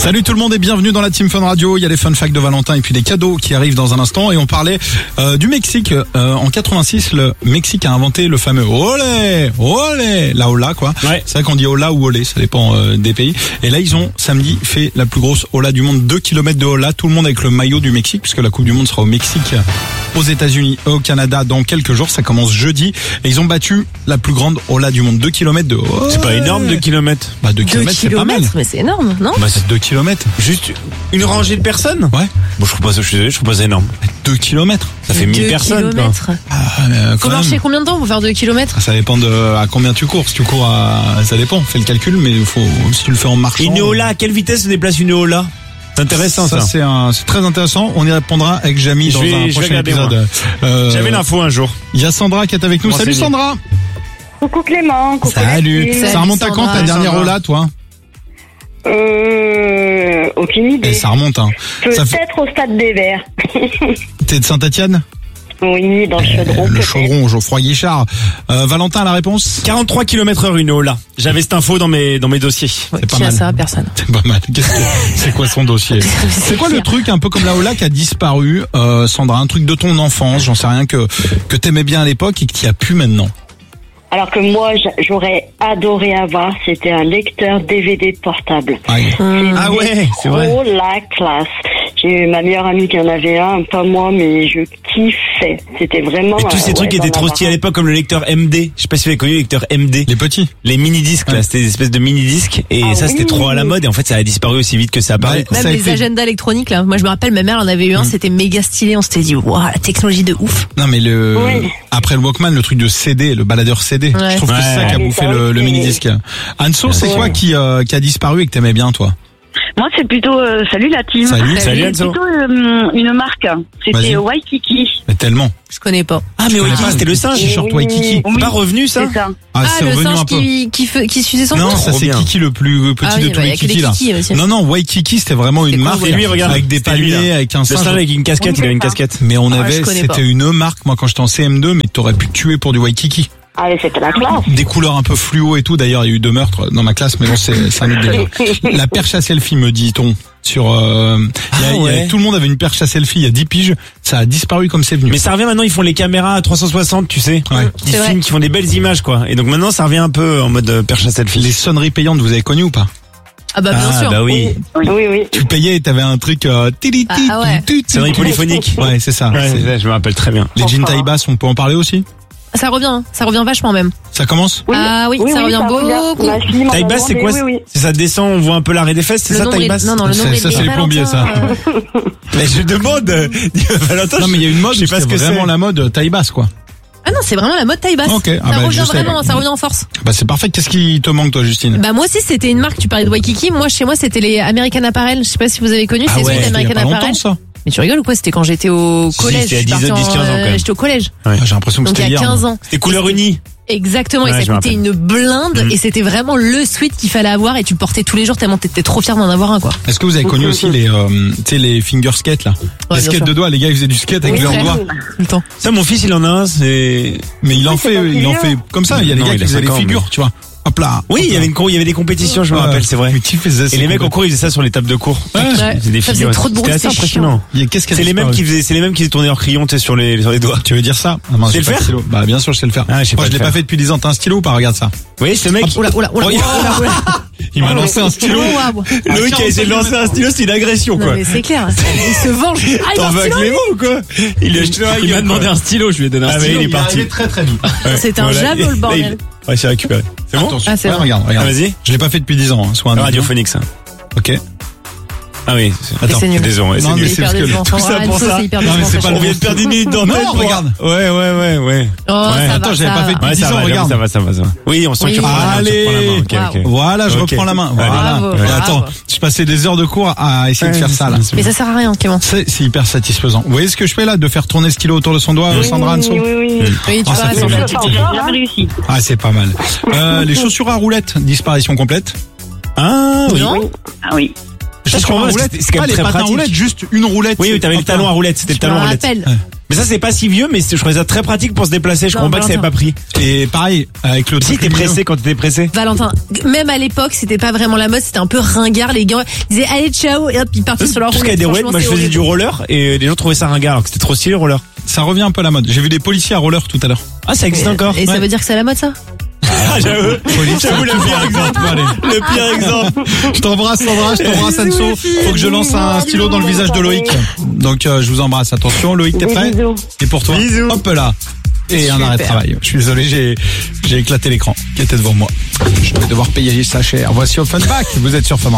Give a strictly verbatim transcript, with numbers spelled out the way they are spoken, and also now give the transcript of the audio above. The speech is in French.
Salut tout le monde et bienvenue dans la Team Fun Radio. Il y a les fun facts de Valentin et puis des cadeaux qui arrivent dans un instant. Et on parlait euh, du Mexique. Euh, en quatre-vingt-six, le Mexique a inventé le fameux olé, olé, la ola quoi. Ouais. C'est vrai qu'on dit ola ou olé, ça dépend euh, des pays. Et là ils ont samedi fait la plus grosse ola du monde, deux kilomètres de ola. Tout le monde avec le maillot du Mexique puisque la Coupe du Monde sera au Mexique, aux États-Unis et au Canada dans quelques jours. Ça commence jeudi et ils ont battu la plus grande ola du monde, deux kilomètres de ola. C'est pas énorme deux kilomètres. Bah deux kilomètres c'est pas mal. Mais c'est énorme, non? Bah c'est deux kilomètres. Juste une rangée de personnes? Ouais. Bon, je trouve pas ça, je suis désolé, je trouve pas ça énorme. deux kilomètres. Ça fait mille personnes, quoi. Ah, euh, Faut quand marcher même. combien de temps pour faire deux kilomètres? Ça dépend de à combien tu cours. Si tu cours à, ça dépend. Fais le calcul, mais il faut, si tu le fais en marchant. Une ola, à quelle vitesse se déplace une ola? C'est intéressant, ça. Ça, c'est un, c'est très intéressant. On y répondra avec Jamy dans vais, un prochain épisode. Euh, J'avais l'info un jour. Il y a Sandra qui est avec nous. Bon, salut Sandra. Coucou Clément. Coucou Salut. Salut. Ça remonte à quand ta dernière ola, toi? Euh, aucune idée. Et ça remonte, hein. Peut-être fait... au stade des Verts. T'es de Saint-Etienne? Oui, dans le chaudron. Le chaudron, Geoffroy Guichard. Euh, Valentin, la réponse? quarante-trois kilomètres heure une ola. J'avais cette info dans mes, dans mes dossiers. Ouais, c'est pas qui mal. a ça? Personne. C'est pas mal. Qu'est-ce que, c'est quoi son dossier? C'est quoi le truc, un peu comme la ola qui a disparu, euh, Sandra? Un truc de ton enfance, j'en sais rien, que, que t'aimais bien à l'époque et que t'y as plus maintenant. Alors que moi, j'aurais adoré avoir, c'était un lecteur D V D portable. Ah, Mmh. Ah ouais, c'est vrai. Oh la classe. J'ai eu ma meilleure amie qui en avait un, pas moi, mais je kiffais. C'était vraiment... Et tous ces euh, trucs ouais, qui étaient d'en trop avoir stylés à un. l'époque, comme le lecteur M D. Je sais pas si vous avez connu le lecteur M D. Les petits. Les mini-disques, là. C'était des espèces de mini-disques. Et Ah ça, oui. c'était trop à la mode. Et en fait, ça a disparu aussi vite que ça a apparu. Ouais. Même Ça a les fait- agendas électroniques, là. Moi, je me rappelle, ma mère en avait eu un, Mmh. c'était méga stylé. On s'était dit, waouh, la technologie de ouf. Non mais le Oui. après le Walkman, le truc de C D, le baladeur C D. Ouais. Je trouve que c'est ça Ouais. qui a Mais bouffé ça le, le aussi. mini disque. Anso, c'est Ouais. quoi qui euh, qui a disparu et que t'aimais bien toi? Moi, c'est plutôt... euh, salut la team. Salut. Salut, C'est Anso. plutôt euh, une marque. Vas-y. C'était Waikiki. Mais tellement. Je connais pas. Ah, mais connais Waikiki, pas c'était le singe. T-shirt Waikiki. Oui, C'est pas revenu, ça? c'est ça. Ah, Ah, c'est le revenu singe un peu. qui, qui, fe- qui suçait son Non, pouce? ça Trop c'est bien. Kiki le plus petit Ah de oui, tous bah, les y a que les Kiki là. Kiki aussi. Non non, Waikiki c'était vraiment une C'est quoi, marque. Et lui, regarde, avec des c'était lui, palmiers, là. avec un Le singe. singe avec une casquette, il avait une casquette. Mais on Ah, avait, je connais pas. c'était une marque. Moi quand j'étais en C M deux, mais t'aurais pu te tuer pour du Waikiki. Ah, mais c'était la classe. Des couleurs un peu fluo et tout. D'ailleurs, il y a eu deux meurtres dans ma classe, mais bon, c'est, c'est un autre délire. La perche à selfie, me dit-on. Sur, euh, il y a- Ah il y a- ouais. tout le monde avait une perche à selfie il y a dix piges. Ça a disparu comme c'est venu. Mais ça revient maintenant, ils font les caméras à trois cent soixante, tu sais. Ouais. Qui C'est vrai. filment, qui font des belles images, quoi. Et donc maintenant, ça revient un peu en mode euh, perche à selfie. Les sonneries payantes, vous avez connu ou pas? Ah bah, bien ah, sûr. bah oui. Oui, oui. Tu payais et t'avais un truc, euh, tili, Ah, tili, ah ouais. tili, Sonnerie tili. polyphonique. Ouais, c'est ça. Ouais, C'est- c'est ça, je me rappelle très bien. Les jeans Enfin. taille basse, on peut en parler aussi? Ça revient, hein. Ça revient vachement même. Ça commence? Oui. Ah oui, ça revient beaucoup. Ma fille m'en a Taille basse, c'est demandé, quoi? oui, oui. Si ça descend, on voit un peu l'arrêt des fesses, c'est Le ça, taille nombril- basse? Non, non, le Ça, nombril ça, des c'est les plombiers, ça. Valentin, euh, Mais je demande, euh, Valentin, Non, mais il y a une mode, je sais pas ce que c'est vraiment c'est. la mode taille basse, quoi. Ah non, c'est vraiment la mode taille basse. Ok. Ah ça bah, revient je sais. vraiment, ça revient en force. Bah, c'est parfait. Qu'est-ce qui te manque, toi, Justine? Bah moi aussi c'était une marque, tu parlais de Waikiki, moi chez moi c'était les American Apparel, je sais pas si vous avez connu, Ah c'est ouais, celui c'était il y a d'American pas longtemps, Apparel. ça. Mais tu rigoles ou quoi? C'était quand j'étais au Si, collège. c'était à je suis dix, partie en, dix, quinze ans, quand même. J'étais au collège. Ah, j'ai l'impression que Donc il c'était y a hier. quinze ans. Des couleurs unies. Exactement, Ouais, et je ça me coûtait rappelle. une blinde Mm. et c'était vraiment le sweat qu'il fallait avoir et tu le portais tous les jours tellement t'étais trop fier d'en avoir un quoi. Est-ce que vous avez connu aussi les, euh, tu sais, les finger skates, là? Ouais, les bien skates sûr. de doigts, les gars, ils faisaient du skate avec Oui, leurs frère. doigts. Tout le temps. Ça, mon fils, il en a un, c'est... Mais il en c'est fait, pas il en bien. fait comme ça. Il y a des Non, gars il qui a faisaient les cinq ans, figures, mais- tu vois. Hop là. Oui, hop il y là. avait une cour, il y avait des compétitions, je me Ouais. rappelle, c'est vrai. Mais qui faisait ça? Et les mecs en cours, ils faisaient ça sur les tables de cours. Ouais. Ils Ouais. faisaient des Ça faisait figures. trop de bruit, C'était assez c'était impressionnant. Il y a- Qu'est-ce qu'il y a C'est les mêmes disparu? qui faisaient, c'est les mêmes qui faisaient tourner leur crayon, tu sais, sur les, sur les doigts. Tu veux dire ça? Ah, mince, Tu sais j'ai le pas de faire stylo. Bah, bien sûr, je sais le faire. Ah, je sais Moi, pas je le l'ai pas faire. fait depuis dix ans. T'as un stylo ou pas? Regarde ça. Vous voyez, ce mec. Oula, oula, oula, Oh, oula, il- oula. Il m'a lancé un stylo. Waouh. Loïc a essayé de lancer un stylo, c'est une agression, Non quoi. mais c'est clair, il se venge. Ah, il T'en a un veux à stylo, Clément ou quoi? Il lui a jeté un Il m'a demandé un stylo, je lui ai donné un Ah, mais stylo. il est parti. très très vite. Ouais, C'est un voilà. javelot, le Là, il- bordel. Ouais, c'est récupéré. C'est bon? Attention. Ah, c'est Ouais, bon. regarde, Ah, regarde. vas-y. Je l'ai pas fait depuis dix ans. Hein. Soit un million. Radiophonique, ça. Ok. Ah oui. c'est- Attends. c'est nul. Désolé, ouais, c'est Non, mais nul. c'est Hyper parce que décevant. tout ça Sandra pour Anso, ça. c'est hyper Non, mais décevant, c'est pas franchement. On vient de perdre une minute dans Non, tête pour- regarde. Ouais, ouais, ouais, ouais. Oh, ça Ouais. va, Attends, j'avais ça pas va. fait depuis Ouais, dix ça ans, va, regarde. ça va, ça va, ça va. Oui, on sent Oui. que tu reprends la main, tu Allez. reprends la main. Ok, ok. Voilà, je Ok. reprends la main. Voilà. Bravo, Et bravo. attends, je passais des heures de cours à essayer de faire ça, là. Mais ça sert à rien, Clément. C'est c'est hyper satisfaisant. Vous voyez ce que je fais là, de faire tourner le stylo autour de son doigt, Oui, Sandra Anso? oui, oui, oui. Oui, tu Ah, ça vas fait sans bien. la Ça, petite- ça, J'ai jamais réussi. Ah, c'est pas mal. Euh, les chaussures à roulettes, disparition complète. Ah, oui. Non. Ah oui. Je Ça, sur pour un moi, roulette, c'est- c'est quand pas même les très patins pratique. roulettes, juste une roulette. Oui, oui, t'avais le Enfin, talon à roulette, c'était le Je talon me à roulette. rappelle. Mais ça, c'est pas si vieux, mais c'est- je trouvais ça très pratique pour se déplacer. Je Non, comprends pas que ça avait pas pris. Et pareil, avec le Si truc t'es lumineux. pressé quand t'étais pressé. Valentin, même à l'époque, c'était pas vraiment la mode, c'était un peu ringard. Les gars ils disaient allez ciao et hop ils partaient sur leur Tout ce qu'il y a roulette. des roulettes, Franchement, moi je c'est faisais horrible. du roller et les gens trouvaient ça ringard alors que c'était trop stylé le roller. Ça revient un peu à la mode. J'ai vu des policiers à roller tout à l'heure. Ah, ça existe Et- encore. Et ça Ouais. veut dire que c'est la mode ça? Ah, j'avoue. J'avoue le pire exemple. Allez. Le pire exemple. Je t'embrasse Sandra, je t'embrasse Anso. Faut que je lance un stylo dans le visage de Loïc. Donc euh, je vous embrasse. Attention Loïc, t'es Des prêt? bisous. Et pour toi, Bisous. hop là. Et un Super. arrêt de travail. Je suis désolé, j'ai j'ai éclaté l'écran qui était devant moi. Je vais devoir payer ça cher. Voici Offenbach. Vous êtes sur Fun Radio.